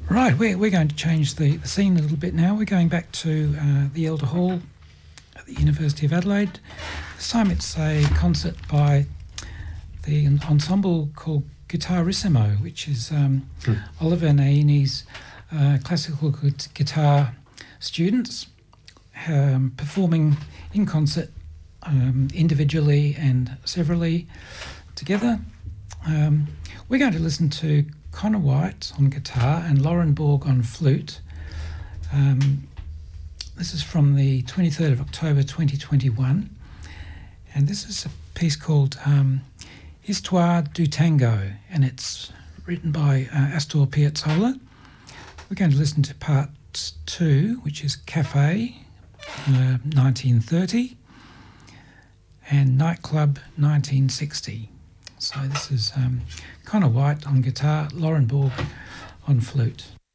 Right, we're going to change the scene a little bit now. We're going back to the Elder Hall at the University of Adelaide. This time it's a concert by the ensemble called Guitarissimo, which is Oliver Naini's classical guitar students performing in concert individually and severally together. We're going to listen to Connor White on guitar and Lauren Borg on flute. This is from the 23rd of October 2021, and this is a piece called Histoire du Tango, and it's written by Astor Piazzolla. We're going to listen to part 2, which is Cafe 1930 and Nightclub 1960. So this is Connor White on guitar, Lauren Borg on flute.